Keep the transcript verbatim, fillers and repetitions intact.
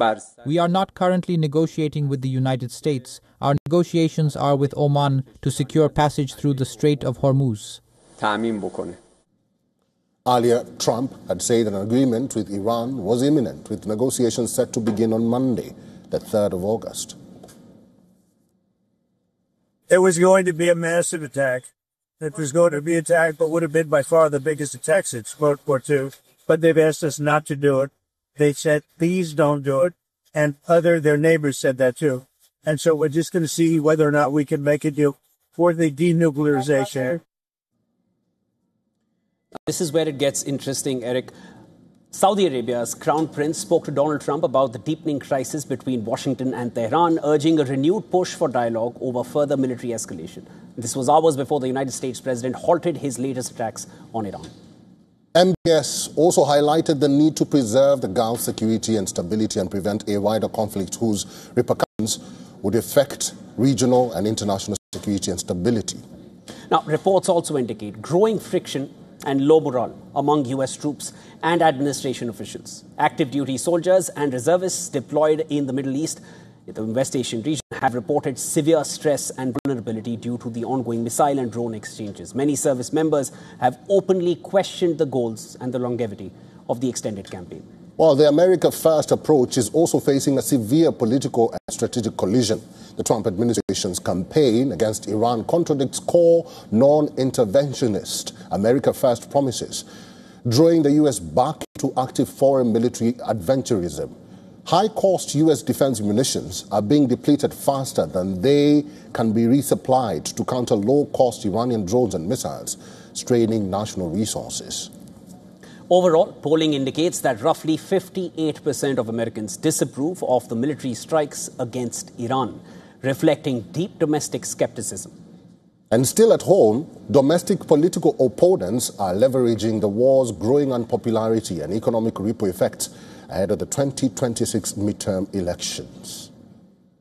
We are not currently negotiating with the United States. Our negotiations are with Oman to secure passage through the Strait of Hormuz. Earlier, Trump had said an agreement with Iran was imminent, with negotiations set to begin on Monday, the third of August. It was going to be a massive attack. It was going to be attacked, but would have been by far the biggest attack since World War Two. But they've asked us not to do it. They said, please don't do it. And other, their neighbors said that too. And so we're just going to see whether or not we can make a deal for the denuclearization. This is where it gets interesting, Eric. Saudi Arabia's Crown Prince spoke to Donald Trump about the deepening crisis between Washington and Tehran, urging a renewed push for dialogue over further military escalation. This was hours before the United States president halted his latest attacks on Iran. M B S also highlighted the need to preserve the Gulf security and stability and prevent a wider conflict whose repercussions would affect regional and international security and stability. Now, reports also indicate growing friction and low morale among U S troops and administration officials. Active duty soldiers and reservists deployed in the Middle East, the West Asian region, have reported severe stress and vulnerability due to the ongoing missile and drone exchanges. Many service members have openly questioned the goals and the longevity of the extended campaign. Well, the America First approach is also facing a severe political and strategic collision. The Trump administration's campaign against Iran contradicts core non-interventionist America First promises, drawing the U S back into active foreign military adventurism. High-cost U S defense munitions are being depleted faster than they can be resupplied to counter low-cost Iranian drones and missiles, straining national resources. Overall, polling indicates that roughly fifty-eight percent of Americans disapprove of the military strikes against Iran, reflecting deep domestic skepticism. And still at home, domestic political opponents are leveraging the war's growing unpopularity and economic ripple effects ahead of the twenty twenty-six midterm elections.